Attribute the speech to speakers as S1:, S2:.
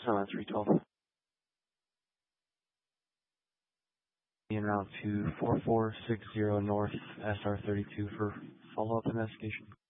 S1: Sunline 312. En route to 4460 North SR32 for follow-up investigation.